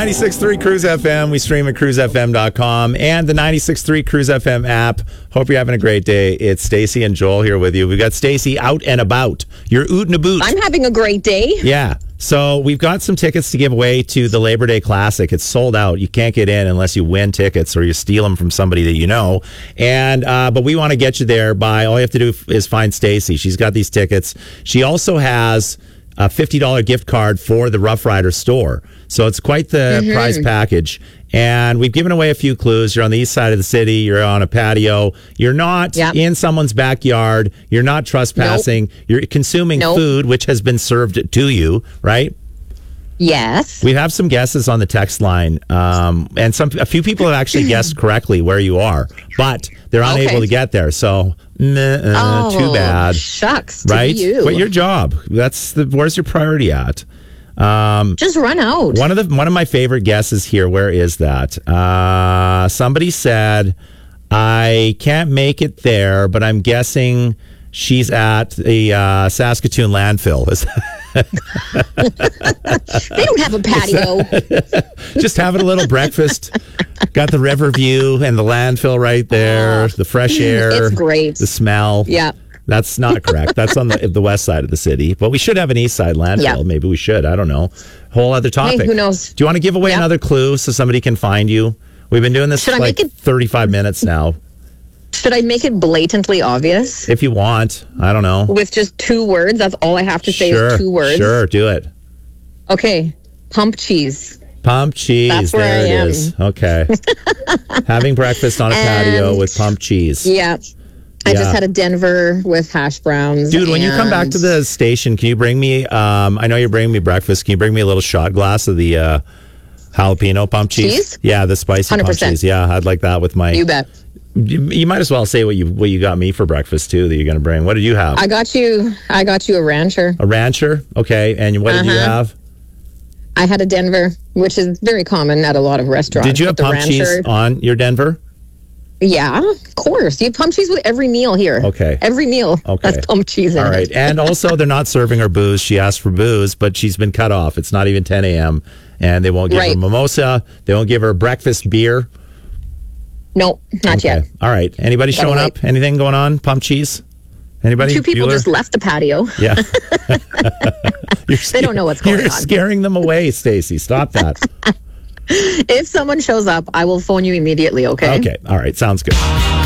96.3 Cruise FM. We stream at cruisefm.com and the 96.3 Cruise FM app. Hope you're having a great day. It's Stacey and Joel here with you. We've got Stacey out and about. You're oot and a boot. I'm having a great day. Yeah. So we've got some tickets to give away to the Labor Day Classic. It's sold out. You can't get in unless you win tickets or you steal them from somebody that you know. And but we want to get you there by all you have to do is find Stacey. She's got these tickets. She also has a $50 gift card for the Rough Rider store. So it's quite the prize package. And we've given away a few clues. You're on the east side of the city. You're on a patio. You're not in someone's backyard. You're not trespassing. Nope. You're consuming food, which has been served to you, right? Yes. We have some guesses on the text line. And a few people have actually guessed correctly where you are, but they're unable to get there. So too bad. Shucks. Right? You. But your job. Where's your priority at? Just run out. One of my favorite guesses here. Where is that? Somebody said, I can't make it there, but I'm guessing she's at the Saskatoon landfill. They don't have a patio. Just having a little breakfast. Got the river view and the landfill right there. The fresh air. It's great. The smell. Yeah. That's not correct. That's on the west side of the city. But we should have an east side landfill. Yeah. Maybe we should. I don't know. Whole other topic. Hey, who knows? Do you want to give away another clue so somebody can find you? We've been doing this for 35 minutes now. Should I make it blatantly obvious? If you want. I don't know. With just 2 words? That's all I have to say is 2 words? Sure, do it. Okay. Pump cheese. Pump cheese. That's where there I am. It is. Okay. Having breakfast on a patio with pump cheese. Yeah. I just had a Denver with hash browns. Dude, when you come back to the station, can you bring me, I know you're bringing me breakfast, can you bring me a little shot glass of the jalapeno pump cheese? Yeah, the spicy 100%. Pump cheese. Yeah, I'd like that with my... You bet. You might as well say what you got me for breakfast, too, that you're going to bring. What did you have? I got you a rancher. A rancher? Okay, and what did you have? I had a Denver, which is very common at a lot of restaurants. Did you have pump cheese on your Denver? Yeah, of course. You have pump cheese with every meal here. Okay. Every meal has pump cheese in it. All right. And also, they're not serving her booze. She asked for booze, but she's been cut off. It's not even 10 a.m., and they won't give her mimosa. They won't give her breakfast beer. No, not yet. All right. Anybody showing up? Anything going on? Pump cheese? Anybody? 2 people just left the patio. Yeah. They don't know what's going on. You're scaring them away, Stacey. Stop that. If someone shows up, I will phone you immediately, okay? Okay. All right. Sounds good.